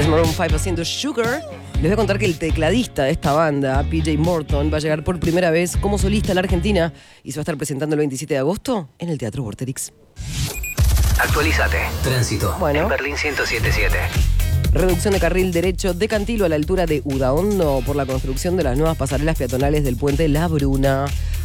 Maroon 5 haciendo Sugar. Les voy a contar que el tecladista de esta banda, PJ Morton, va a llegar por primera vez como solista a la Argentina y se va a estar presentando el 27 de agosto en el Teatro Vorterix. Actualizate. Tránsito. Bueno. En Berlín 107.7. Reducción de carril derecho de Cantilo a la altura de Udaondo por la construcción de las nuevas pasarelas peatonales del puente La Bruna.